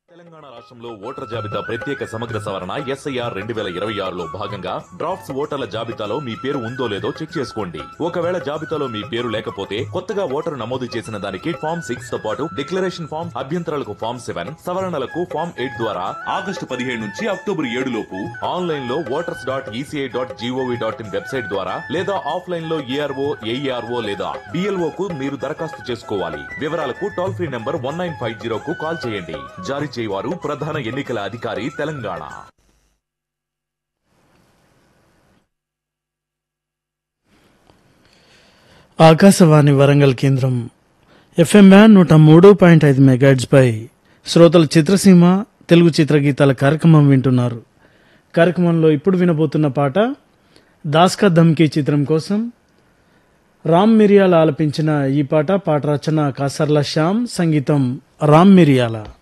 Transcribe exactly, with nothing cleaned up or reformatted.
తెలంగాణ రాష్ట్రంలో ఓటర్ జాబితా ప్రత్యేక సమగ్ర సవరణ ఎస్ఐఆర్ రెండు వేల ఇరవై ఆరులో భాగంగా డ్రాఫ్ట్స్ ఓటర్ల జాబితాలో మీ పేరు ఉందో లేదో చెక్ చేసుకోండి. ఒకవేళ జాబితాలో మీ పేరు లేకపోతే కొత్తగా ఓటరు నమోదు చేసిన దానికి ఫామ్ సిక్స్ తో పాటు డిక్లరేషన్ ఫామ్, అభ్యంతరాలకు ఫామ్ సెవెన్, సవరణలకు ఫామ్ ఎయిట్ ద్వారా ఆగస్టు పదిహేడు నుంచి అక్టోబర్ ఏడు లోపు ఆన్లైన్ లో voters dot ECI dot GOV dot in website ద్వారా లేదా ఆఫ్లైన్ లో ఏఆర్ఓ, ఏఈఆర్ఓ లేదా బిఎల్ఓ కు మీరు దరఖాస్తు చేసుకోవాలి. వివరాలకు toll free number one nine five zero కు కాల్ చేయండి. జారీ వారు ప్రధాన ఎన్నికల అధికారి తెలంగాణ. ఆకాశవాణి వరంగల్ కేంద్రం ఎఫ్ఎం బ్యాండ్ నూట మూడు పాయింట్ ఐదు మెగాహెర్ట్జ్ పై శ్రోతల చిత్రసీమ తెలుగు చిత్రగీతాల కార్యక్రమం వింటున్నారు. కార్యక్రమంలో ఇప్పుడు వినబోతున్న పాట దాస్కా ధమ్కీ చిత్రం కోసం రామ్ మిరియాల ఆలపించిన ఈ పాట. పాట రచన కాసర్ల శ్యామ్, సంగీతం రామ్ మిరియాల.